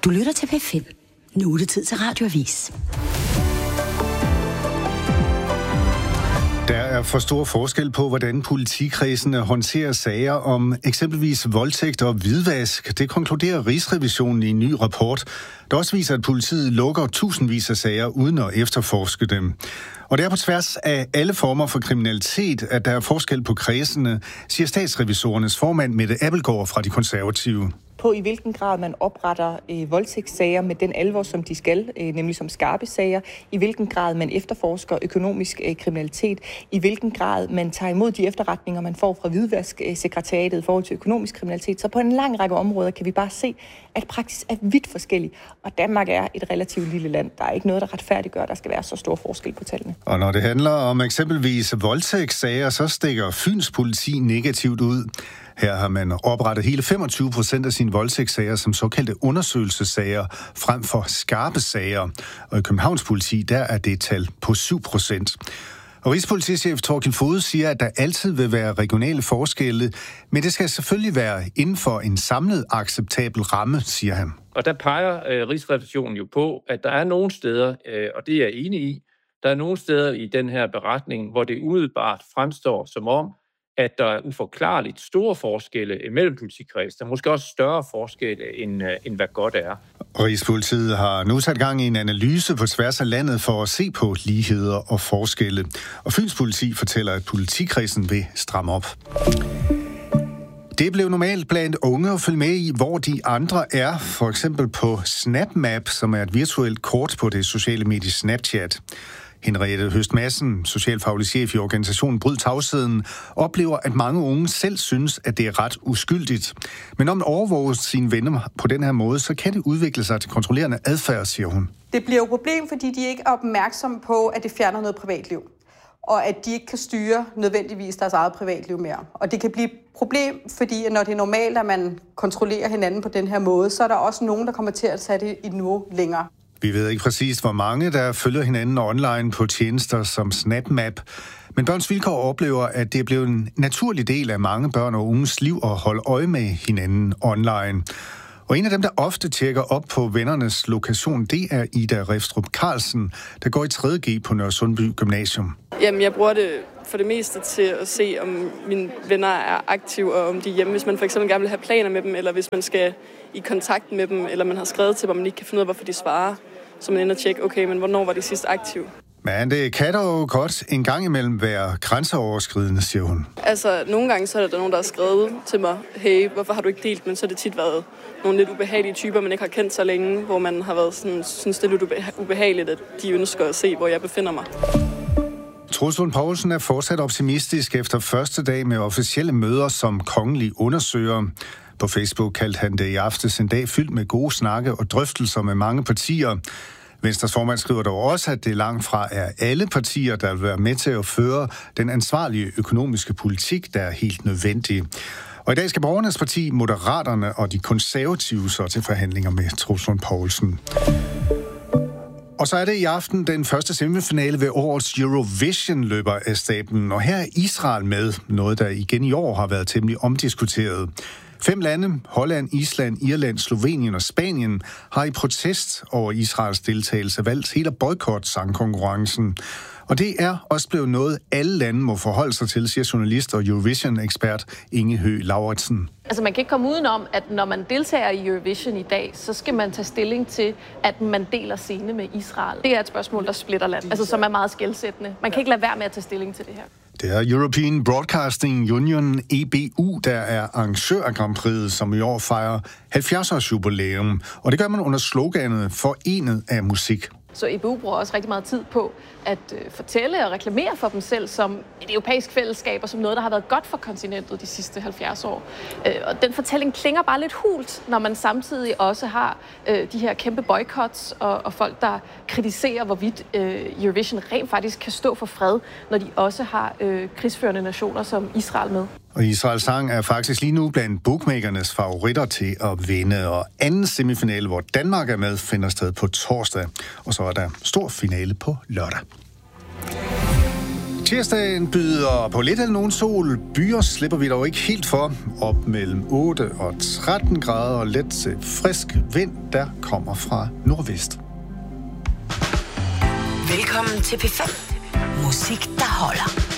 Du lytter til P5. Nu er det tid til Radioavis. Der er for stor forskel på, hvordan politikredsene håndterer sager om eksempelvis voldtægt og hvidvask. Det konkluderer Rigsrevisionen i en ny rapport, der også viser, at politiet lukker tusindvis af sager uden at efterforske dem. Og det er på tværs af alle former for kriminalitet, at der er forskel på kredsene, siger statsrevisorernes formand Mette Abildgaard fra De Konservative. På i hvilken grad man opretter voldtægtssager med den alvor, som de skal, nemlig som skarpe sager, i hvilken grad man efterforsker økonomisk kriminalitet, i hvilken grad man tager imod de efterretninger, man får fra hvidvasksekretariatet i forhold til økonomisk kriminalitet. Så på en lang række områder kan vi bare se, at praksis er vidt forskellig, og Danmark er et relativt lille land. Der er ikke noget, der retfærdiggør, at der skal være så stor forskel på tallene. Og når det handler om eksempelvis voldtægtssager, så stikker Fyns politi negativt ud. Her har man oprettet hele 25% af sine voldtægtssager som såkaldte undersøgelsessager frem for skarpe sager. Og i Københavns politi, der er det et tal på 7%. Og Rigspolitichef Thorkild Foged siger, at der altid vil være regionale forskelle, men det skal selvfølgelig være inden for en samlet acceptabel ramme, siger han. Og der peger Rigsrevisionen jo på, at der er nogle steder, og det er jeg enig i, der er nogle steder i den her beretning, hvor det umiddelbart fremstår som om, at der er uforklarligt store forskelle mellem politikreds. Der er måske også større forskelle, end hvad godt er. Rigspolitiet har nu sat gang i en analyse på tværs af landet for at se på ligheder og forskelle. Og Fyns politi fortæller, at politikredsen vil stramme op. Det blev normalt blandt unge at følge med i, hvor de andre er. For eksempel på SnapMap, som er et virtuelt kort på det sociale medie Snapchat. Henriette Høst Madsen, socialfaglig chef i organisationen Bryd Tavsheden, oplever, at mange unge selv synes, at det er ret uskyldigt. Men om at overvåge sine venner på den her måde, så kan det udvikle sig til kontrollerende adfærd, siger hun. Det bliver jo et problem, fordi de ikke er opmærksomme på, at det fjerner noget privatliv. Og at de ikke kan styre nødvendigvis deres eget privatliv mere. Og det kan blive et problem, fordi når det er normalt, at man kontrollerer hinanden på den her måde, så er der også nogen, der kommer til at tage det et niveau længere. Vi ved ikke præcis, hvor mange der følger hinanden online på tjenester som SnapMap, men Børns Vilkår oplever, at det er blevet en naturlig del af mange børn og unges liv at holde øje med hinanden online. Og en af dem, der ofte tjekker op på vennernes lokation, det er Ida Refstrup Carlsen, der går i 3.G på Nørresundby Gymnasium. Jamen, jeg bruger det for det meste til at se, om mine venner er aktive, og om de er hjemme. Hvis man for eksempel gerne vil have planer med dem, eller hvis man skal i kontakt med dem, eller man har skrevet til dem, og man ikke kan finde ud af, hvorfor de svarer. Så man ender og tjekke, okay, men hvornår var de sidst aktive? Men det kan dog godt en gang imellem være grænseoverskridende, siger hun. Altså, nogle gange så er der nogen, der har skrevet til mig, hey, hvorfor har du ikke delt? Men så har det tit været nogle lidt ubehagelige typer, man ikke har kendt så længe, hvor man har været sådan, synes det er lidt ubehageligt, at de ønsker at se, hvor jeg befinder mig. Troels Lund Poulsen er fortsat optimistisk efter første dag med officielle møder som kongelig undersøger. På Facebook kaldte han det i aftes en dag fyldt med gode snakke og drøftelser med mange partier. Venstres formand skriver dog også, at det langt fra er alle partier, der vil være med til at føre den ansvarlige økonomiske politik, der er helt nødvendig. Og i dag skal Borgernes Parti, Moderaterne og de konservative så til forhandlinger med Troels Lund Poulsen. Og så er det i aften den første semifinale ved årets Eurovision løber af stablen. Og her er Israel med, noget der igen i år har været temmelig omdiskuteret. 5 lande, Holland, Island, Irland, Slovenien og Spanien, har i protest over Israels deltagelse valgt helt at boykotte sangkonkurrencen. Og det er også blevet noget, alle lande må forholde sig til, siger journalist og Eurovision-ekspert Inge Høgh Lauritsen. Altså man kan ikke komme udenom, at når man deltager i Eurovision i dag, så skal man tage stilling til, at man deler scene med Israel. Det er et spørgsmål, der splitter land, altså som er meget skelsættende. Man kan ikke lade være med at tage stilling til det her. Det er European Broadcasting Union, EBU, der er arrangør af Grand Prix'et, som i år fejrer 70-års jubilæum. Og det gør man under sloganet Forenet af musik. Så EBU bruger også rigtig meget tid på at fortælle og reklamere for dem selv som et europæisk fællesskab og som noget, der har været godt for kontinentet de sidste 70 år. Og den fortælling klinger bare lidt hult, når man samtidig også har de her kæmpe boycotts og folk, der kritiserer, hvorvidt Eurovision rent faktisk kan stå for fred, når de også har krigsførende nationer som Israel med. Og Israels sang er faktisk lige nu blandt bookmakernes favoritter til at vinde. Og anden semifinale, hvor Danmark er med, finder sted på torsdag. Og så er der stor finale på lørdag. Tirsdagen byder på lidt eller nogen sol. Byer slipper vi dog ikke helt for. Op mellem 8 og 13 grader og let til frisk vind, der kommer fra nordvest. Velkommen til P5. Musik, der holder.